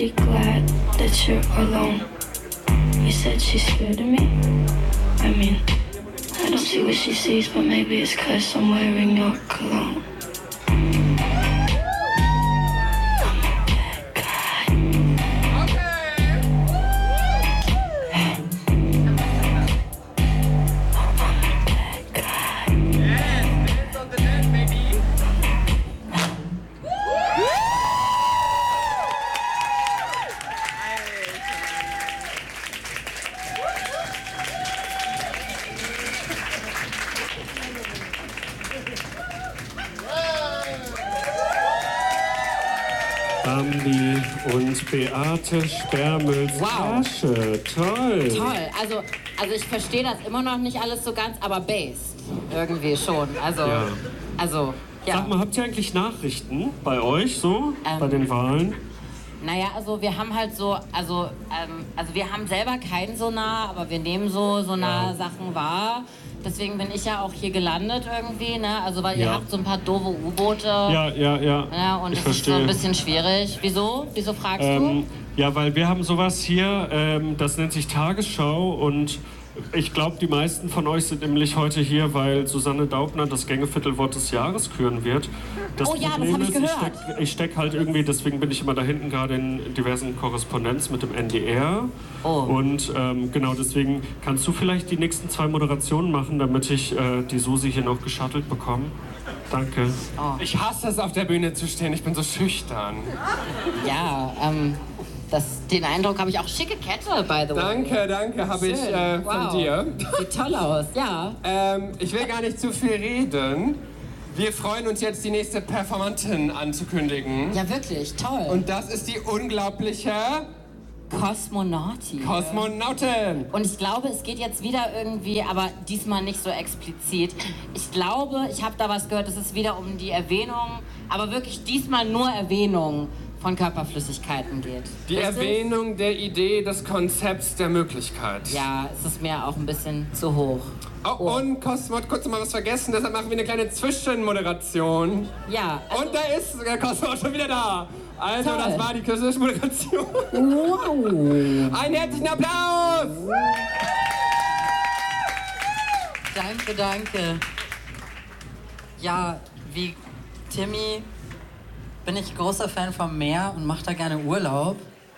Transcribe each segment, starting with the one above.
pretty glad that you're alone. You said she's scared of me? I mean, I don't see what she sees, but maybe it's 'cause I'm wearing your cologne. Bambi und Beate Sperrmüls Flasche. Toll. Toll. Also ich verstehe das immer noch nicht alles so ganz, aber based irgendwie schon. Ja. Sag mal, habt ihr eigentlich Nachrichten bei euch so, bei den Wahlen? Naja, also wir haben halt so, wir haben selber keinen Sonar, aber wir nehmen so Sonar-Sachen wahr. Deswegen bin ich ja auch hier gelandet irgendwie, ne? Also weil ihr habt so ein paar doofe U-Boote. Ja. Ne? Und das ist so ein bisschen schwierig. Wieso? Wieso fragst du? Ja, weil wir haben sowas hier, das nennt sich Tagesschau und ich glaube, die meisten von euch sind nämlich heute hier, weil Susanne Daubner das Gängeviertelwort des Jahres küren wird. Das habe ich gehört. Ich steck halt irgendwie, deswegen bin ich immer da hinten gerade in diversen Korrespondenz mit dem NDR. Und genau deswegen kannst du vielleicht die nächsten 2 Moderationen machen, damit ich die Susi hier noch geschattelt bekomme. Danke. Ich hasse es, auf der Bühne zu stehen. Ich bin so schüchtern. Ja, den Eindruck habe ich auch. Schicke Kette, by the way. Danke, habe ich von dir. Sieht toll aus, ja. Ich will gar nicht zu viel reden. Wir freuen uns jetzt, die nächste Performantin anzukündigen. Ja, wirklich, toll. Und das ist die unglaubliche Kosmonautin. Und ich glaube, es geht jetzt wieder irgendwie, aber diesmal nicht so explizit. Ich glaube, ich habe da was gehört, es ist wieder um die Erwähnung, aber wirklich diesmal nur Erwähnung von Körperflüssigkeiten geht. Die Erwähnung der Idee, des Konzepts, der Möglichkeit. Ja, es ist mir auch ein bisschen zu hoch. Und Cosmo hat kurz mal was vergessen, deshalb machen wir eine kleine Zwischenmoderation. Ja. Und da ist Cosmo schon wieder da. Also, toll. Das war die Zwischenmoderation. Wow. Einen herzlichen Applaus! Danke. Ja, wie Timmy bin ich großer Fan vom Meer und mache da gerne Urlaub.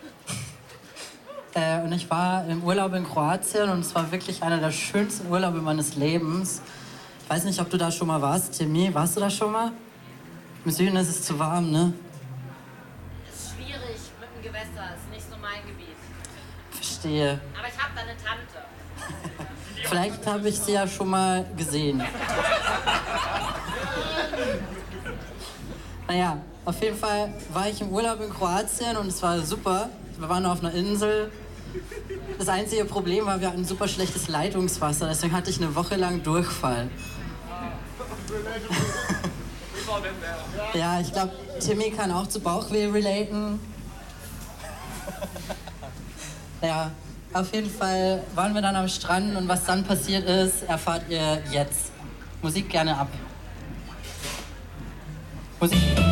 Und ich war im Urlaub in Kroatien und es war wirklich einer der schönsten Urlaube meines Lebens. Ich weiß nicht, ob du da schon mal warst, Timmy. Warst du da schon mal? Im Süden ist es zu warm, ne? Ist schwierig mit dem Gewässer, ist nicht so mein Gebiet. Verstehe. Aber ich habe da eine Tante. Vielleicht habe ich sie ja schon mal gesehen. Naja, auf jeden Fall war ich im Urlaub in Kroatien und es war super. Wir waren auf einer Insel. Das einzige Problem war, wir hatten super schlechtes Leitungswasser, deswegen hatte ich eine Woche lang Durchfall. Ja, ich glaube, Timmy kann auch zu Bauchweh relaten. Ja, auf jeden Fall waren wir dann am Strand und was dann passiert ist, erfahrt ihr jetzt. Musik gerne ab. Musik.